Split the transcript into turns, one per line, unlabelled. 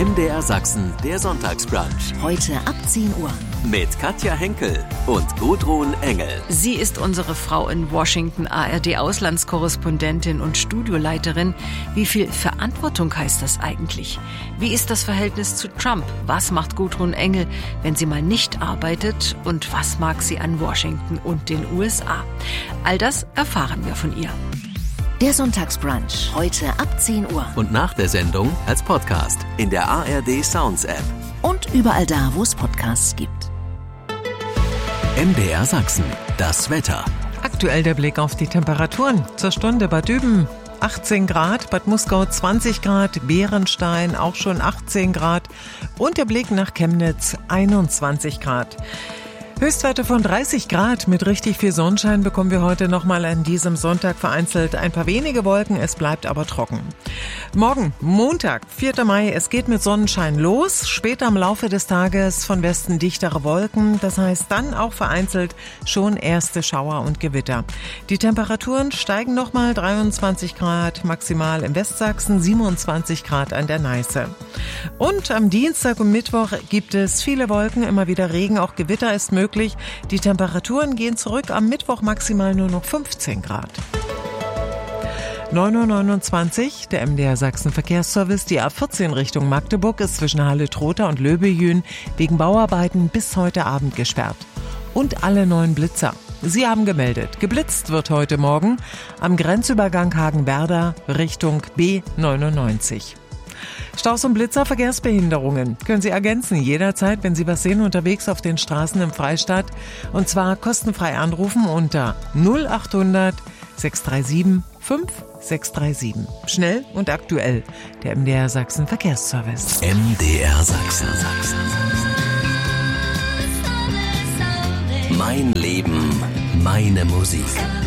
MDR Sachsen, der Sonntagsbrunch.
Heute ab 10 Uhr.
Mit Katja Henkel und Gudrun Engel.
Sie ist unsere Frau in Washington, ARD-Auslandskorrespondentin und Studioleiterin. Wie viel Verantwortung heißt das eigentlich? Wie ist das Verhältnis zu Trump? Was macht Gudrun Engel, wenn sie mal nicht arbeitet? Und was mag sie an Washington und den USA? All das erfahren wir von ihr.
Der Sonntagsbrunch. Heute ab 10 Uhr.
Und nach der Sendung als Podcast in der ARD Sounds App.
Und überall da, wo es Podcasts gibt.
MDR Sachsen, das Wetter.
Aktuell der Blick auf die Temperaturen. Zur Stunde Bad Düben 18 Grad, Bad Muskau 20 Grad, Bärenstein auch schon 18 Grad und der Blick nach Chemnitz 21 Grad. Höchstwerte von 30 Grad mit richtig viel Sonnenschein bekommen wir heute nochmal an diesem Sonntag vereinzelt ein paar wenige Wolken, es bleibt aber trocken. Morgen, Montag, 4. Mai, es geht mit Sonnenschein los, später im Laufe des Tages von Westen dichtere Wolken, das heißt dann auch vereinzelt schon erste Schauer und Gewitter. Die Temperaturen steigen nochmal 23 Grad maximal im Westsachsen, 27 Grad an der Neiße. Und am Dienstag und Mittwoch gibt es viele Wolken, immer wieder Regen, auch Gewitter ist möglich. Die Temperaturen gehen zurück, am Mittwoch maximal nur noch 15 Grad. 9.29 Uhr, der MDR Sachsen Verkehrsservice. Die A14 Richtung Magdeburg ist zwischen Halle-Trotha und Löbejün wegen Bauarbeiten bis heute Abend gesperrt. Und alle 9 Blitzer. Sie haben gemeldet. Geblitzt wird heute Morgen am Grenzübergang Hagenwerder Richtung B99. Staus und Blitzer, Verkehrsbehinderungen können Sie ergänzen jederzeit, wenn Sie was sehen, unterwegs auf den Straßen im Freistaat. Und zwar kostenfrei anrufen unter 0800 637 5637. Schnell und aktuell. Der MDR Sachsen Verkehrsservice.
MDR Sachsen. Mein Leben, meine Musik.